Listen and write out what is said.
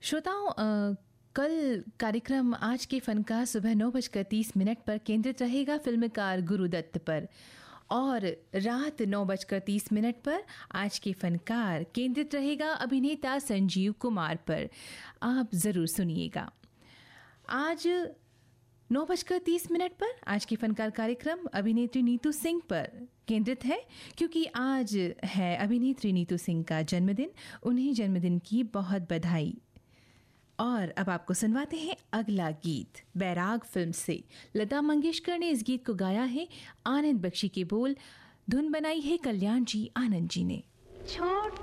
श्रोताओं, कल कार्यक्रम आज के फनकार सुबह 9:30 पर केंद्रित रहेगा फिल्मकार गुरुदत्त पर और रात 9:30 पर आज के फनकार केंद्रित रहेगा अभिनेता संजीव कुमार पर। आप ज़रूर सुनिएगा। आज 9:30 पर आज के फनकार कार्यक्रम अभिनेत्री नीतू सिंह पर केंद्रित है, क्योंकि आज है अभिनेत्री नीतू सिंह का जन्मदिन। उन्हें जन्मदिन की बहुत बधाई। और अब आपको सुनवाते हैं अगला गीत बैराग फिल्म से। लता मंगेशकर ने इस गीत को गाया है, आनंद बख्शी के बोल, धुन बनाई है कल्याण जी आनंद जी ने।